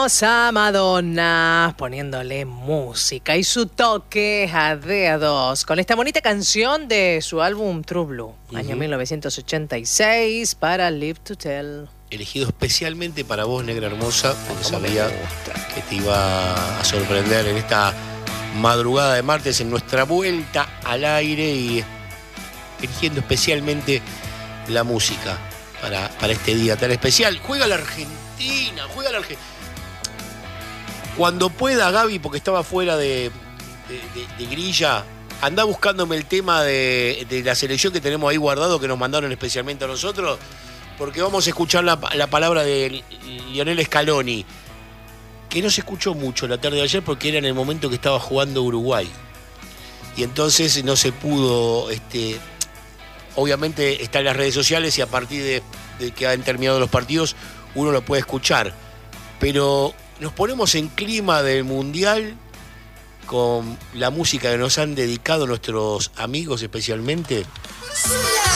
Tenemos a Madonna poniéndole música y su toque a dedos con esta bonita canción de su álbum True Blue, año 1986, para Live to Tell. Elegido especialmente para vos, negra hermosa, porque sabía que te iba a sorprender en esta madrugada de martes, en nuestra vuelta al aire, y eligiendo especialmente la música para este día tan especial. Juega la Argentina. Cuando pueda, Gaby, porque estaba fuera de grilla, anda buscándome el tema de la selección que tenemos ahí guardado, que nos mandaron especialmente a nosotros, porque vamos a escuchar la palabra de Lionel Scaloni, que no se escuchó mucho la tarde de ayer porque era en el momento que estaba jugando Uruguay. Y entonces no se pudo, obviamente está en las redes sociales y a partir de que han terminado los partidos uno lo puede escuchar, pero nos ponemos en clima del Mundial con la música que nos han dedicado nuestros amigos especialmente.